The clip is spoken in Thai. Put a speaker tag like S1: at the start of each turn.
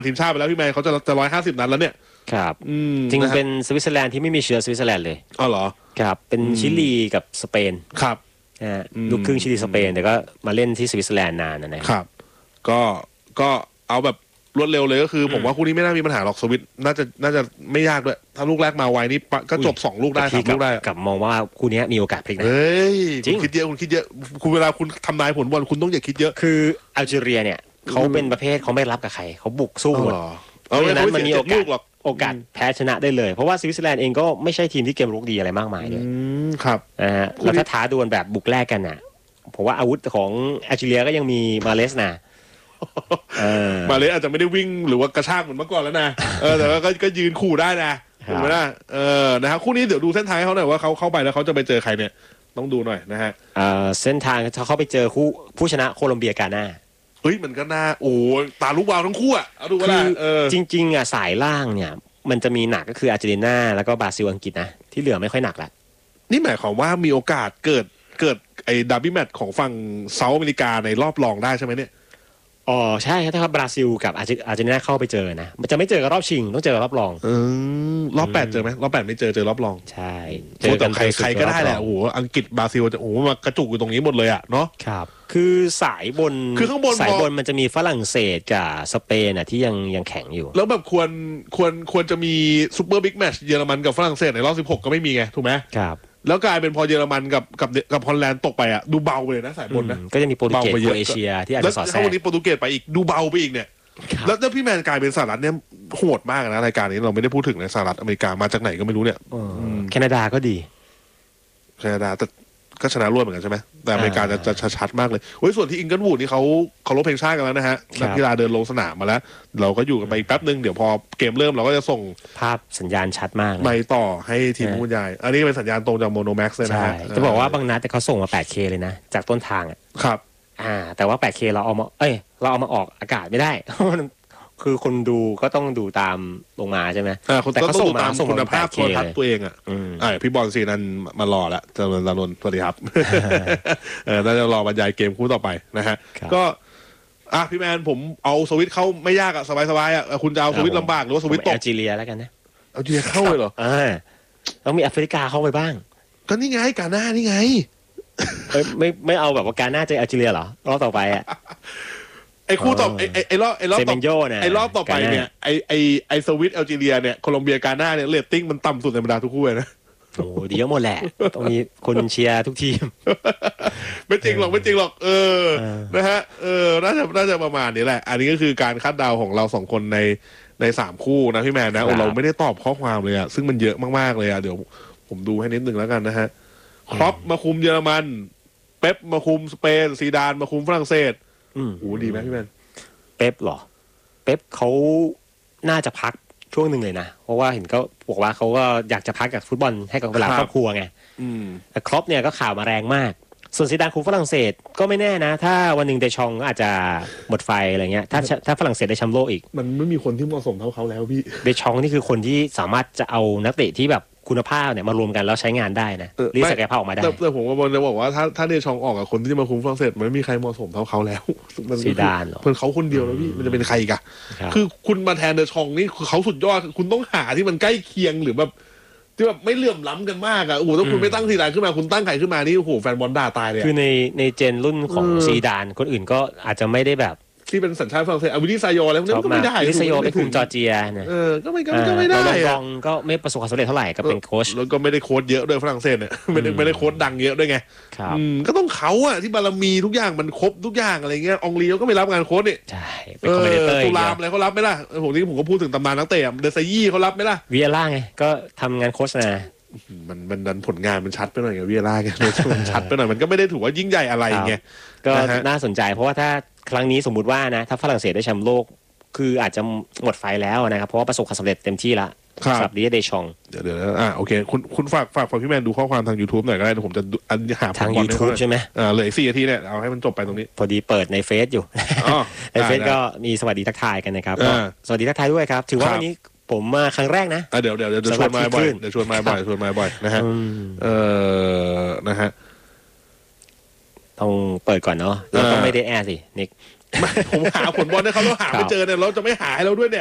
S1: ทีมชาติไปแล้วพี่แมนเขาจะ150 นัดแล้วเนี่ย
S2: ครับจริงเป็นสวิตเซอร์แลนด์ที่ไม่มีเชื้อสวิตเซอร์แลนด์เลย
S1: อ๋อเหรอ
S2: ครับเป็นชิลีกับสเปน
S1: ครับ
S2: ลูกครึ่งชิลีสเปนแต่ก็มาเล่นที่สวิตเซอร์แลนด์นานนะครับ
S1: ก็เอาแบบรวดเร็วเลยก็คือผมว่าคู่นี้ไม่น่ามีปัญหาหรอกสวิตน่าจะไม่ยากด้วยถ้าลูกแรกมาไวนี่ก็จบ2 ลูกได้3 ลูกได้
S2: กับมองว่าคู่นี้มีโอกาสพลิกนะ
S1: เฮ้ยคุณคิดเยอะคุณเวลาคุณทำนายผลบอลคุณต้องอย่าคิดเยอะ
S2: คืออัลจีเรียเนี่ยเขาเป็นประเภทเขาไม่รับกับใครเขาบุกสู้หมดเพราะฉะนั้นมันมีโอกาสแพ้ชนะได้เลยเพราะว่าสวิตเซอร์แลนด์เองก็ไม่ใช่ทีมที่เกมรุกดีอะไรมากมายเลย
S1: ครับ
S2: แล้วถ้าท้าดวลแบบบุกแรกกันน่ะผมว่าอาวุธของอัลจีเรียก็ยังมีมาเลสนะ
S1: มาเลสอาจจะไม่ได้วิ่งหรือว่ากระชากเหมือนเมื่อก่อนแล้วนะแต่ว่าก็ยืนขู่ได้นะถูกไหมล่ะนะครับคู่นี้เดี๋ยวดูเส้นทางให้เขาหน่อยว่าเขาเข้าไปแล้วเขาจะไปเจอใครเนี่ยต้องดูหน่อยนะฮะ
S2: เส้นทางถ้าเขาไปเจอผู้ชนะโคลอมเบียกาน่า
S1: เฮ้ยมันก็น่าโอ้ตาลูกวาวทั้งคู่อ่ะเอาดูว่า
S2: จริงๆอ่ะสายล่างเนี่ยมันจะมีหนักก็คืออาร์เจนตินาแล้วก็บราซิลอังกฤษนะที่เหลือไม่ค่อยหนักละ
S1: นี่หมายความว่ามีโอกาสเกิดไอ้ดับเบิลแมตช์ของฝั่งเซาท์อเมริกาในรอบรองได้ใช่ไหมเนี่ย
S2: อ๋อใช่ครับถ้าบราซิลกับอาร์เจนตินาเข้าไปเจอนะมันจะไม่เจอกับรอบชิงต้องเจอกับรอบรอง
S1: รอบ8เจอไหมรอบ8ไม่เจอรอบรอง
S2: ใช่
S1: เจอกันใครก็ได้แหละโอ้โหอังกฤษบราซิลจะโอ้โหมากระจุกอยู่ตรงนี้หมดเลยอ่ะเนาะ
S2: ครับคือสายบน
S1: คือข้างบน
S2: สายบนมันจะมีฝรั่งเศสกับสเปนอ่ะที่ยังแข็งอยู่
S1: แล้วแบบควรจะมีซูเปอร์บิ๊กแมตช์เยอรมันกับฝรั่งเศสในรอบ16ก็ไม่มีไงถูกไหม
S2: ครับ
S1: แล้วกลายเป็นพอเยอรมันกับฮอลแลนด์ตกไปอ่ะดูเบาไปเลยนะสายบนนะ
S2: ก็จะมีโปรตุเกสโครเอเชียที่อาจจะสอดแทรก
S1: แล้ววันนี้โปรตุเกสไปอีกดูเบาไปอีกเนี่ยแล้วพี่แมนกลายเป็นสหรัฐเนี่ยโหดมากนะรายการนี้เราไม่ได้พูดถึงในสหรัฐอเมริกามาจากไหนก็ไม่รู้เนี่ย
S2: แคนาดาก็ดี
S1: แคนาดาแต่ก็ชนะรวดเหมือนกันใช่ไหมแต่อเมริกาจะชัดมากเลยโอ้ยส่วนที่อิงเกิลวูดนี่เขาลบเพลงชาติกันแล้วนะฮะนักกีฬาเดินลงสนามมาแล้วเราก็อยู่กันไปอีกแป๊บนึงเดี๋ยวพอเกมเริ่มเราก็จะส่ง
S2: ภาพสัญญาณชัดมาก
S1: ไปต่อให้ทีมผู้ใหญ่อันนี้เป็นสัญญาณตรงจากโมโนแม็กซ์เลยนะฮะ
S2: จะบอกว่าบางนัดแต่เขาส่งมา 8K เลยนะจากต้นทางอ่ะ
S1: ครับ
S2: แต่ว่า 8K เราเอามาออกอากาศไม่ได้คือคนดูก็ต้องดูตามลงมาใช่ไหม
S1: แต่เขาส่งตามคุณภาพโทรทัศน์ตัวเองอ่ะพี่บอลซีนันมารอแล้วเจริญนนท์สวัสดีครับน่าจะรอบรรยายเกมคู่ต่อไปนะฮะก็พี่แมนผมเอาสวิตเข้าไม่ยากอ่ะสบายๆอ่ะคุณจะเอาสวิตลำบากหรือว่าสวิตตก
S2: แอลจีเรียแล้วกันนะ
S1: แอลจีเรียเข้าเลยเหรอ
S2: ต้องมีแอฟริกาเข้าไปบ้าง
S1: ก็นี่ไงกาน่านี่ไง
S2: ไม่เอาแบบว่ากาน่าเจอแอลจีเรียเหรอรอบต่อไปอ่ะ
S1: ไอ้คู่ต่อไอ้รอบต่อไปเนี่ยไอ้สวิตแอลจีเรียเนี่ยโคลอมเบียกาน่าเนี่ยเรตติ้งมันต่ำสุดในบรรดาทุกคู่เลยนะ
S2: โอ้ดีเยอะหมดแหละต้องมีคนเชียร์ทุกทีม
S1: ไม่จริงหรอกนะฮะน่าจะประมาณนี้แหละอันนี้ก็คือการคาดเดาของเรา2คนใน3คู่นะพี่แมนนะเราไม่ได้ตอบข้อความเลยอ่ะซึ่งมันเยอะมากๆเลยอ่ะเดี๋ยวผมดูให้นิดนึงแล้วกันนะฮะครอปมาคุมเยอรมันเป๊ปมาคุมสเปนซีดานมาคุมฝรั่งเศสโอ้ดีไหมพี่แมน
S2: เป๊ปเหรอเป๊ปเขาน่าจะพักช่วงหนึ่งเลยนะเพราะว่าเห็นก็บอกว่าเขาก็อยากจะพักกับฟุตบอลให้กับเวลาครอบครัวไงแต่ครอปเนี่ยก็ข่าวมาแรงมากส่วนซีดานคุมฝรั่งเศสก็ไม่แน่นะถ้าวันหนึ่งเดชองอาจจะหมดไฟอะไรเงี้ยถ้าฝรั่งเศสได้แชมป์โลกอีก
S1: มันไม่มีคนที่เหมาะสมเท่าเขาแล้วพี่
S2: เดชองนี่คือคนที่สามารถจะเอานักเตะที่แบบคุณภาพเนี่ยมารวมกันแล้วใช้งานได้นะรีศักยภาพออกมาได้
S1: แต่ผมก็จะบอกว่าถ้าเดชองออกกับคนที่มาคุมฝรั่งเศสมันไม่มีใครเหมาะสมเท่าเขาแล้ว
S2: ซีดานเหรอ
S1: เพื่อนเขาคนเดียวแล้วพี่มันจะเป็นใครอีกอะคือคุณมาแทนเดชองนี่คือเขาสุดยอดคุณต้องหาที่มันใกล้เคียงหรือแบบที่แบบไม่เหลื่อมล้ำกันมากอะโอ้โหถ้าคุณไม่ตั้งซีดานขึ้นมาคุณตั้งใครขึ้นมานี่โอ้โหแฟนบอลด่าตายเลย
S2: คือในเจนรุ่นของซีดานคนอื่นก็อาจจะไม่ได้แบบ
S1: ที่เป็นสัญชาติฝรั่งเศสวินิซายออะไรพวกนี้ก็ไม่ได้
S2: วินิซายอไปคุมจอร์เจียนะ
S1: ก็ไม่ได้
S2: ลองก็ไม่ประสบความสำเร็จเท่าไหร่ก็เป็นโค้ช
S1: แล้วก็ไม่ได้โค้ชเยอะด้วยฝรั่งเศสเนี่ยไม่ได้โค้ชดังเยอะด้วยไงก็ต้องเขาอะที่บารมีทุกอย่างมันครบทุกอย่างอะไรเงี้ยองลีก็ไม่รับงานโค้ชนี่
S2: ใช่เป็นคอมเมนเตอร์
S1: ตุลามอะไรเขารับไหมล่ะผมก็พูดถึงตำนานนักเตะเดซยี่เขารับไหมล่ะ
S2: วิเอล่าไงก็ทำงานโค้ชนะ
S1: มันดันผลงานมันชัดไปหน่อยไงวิเอล่าไงมันชัดไปหน่อยมันก็ไม่ได้ถือว่ายิ่งใหญ่อะไรไง
S2: ก็น่าสนใจเพราะว่าถ้าครั้งนี้สมมุติว่านะถ้าฝรั่งเศสได้แชมป์โลกคืออาจจะหมดไฟแล้วนะครับเพราะว่าประสบความสำเร็จเต็มที่ละสำหรับดิเดชอง
S1: เดี๋ยวโอเคคุณฝากพี่แมนดูข้อความทาง YouTube หน่อยก็ได้ผมจะหา
S2: ทาง YouTube ใช่ไหม
S1: เลย4 นาทีเนี่ยเอาให้มันจบไปตรงนี้
S2: พอดีเปิดในเฟซอยู่ในเฟซก็มีสวัสดีทักทายกันนะครับสวัสดีทักทายด้วยครับถือว่าวันนี้ผมมาครั้งแรกนะ
S1: เดี๋ยวชวนมาบ่อยชวนมาบ่อยนะฮะนะฮะ
S2: ต้องเปิดก่อนเนาะแล้วก็ไม่ได้แอร์สินิก
S1: ผมหาผลบอลให้เขาแล้วหาไม่เจอเนี่ยเราจะไม่หาให้เราด้วยเนี่ย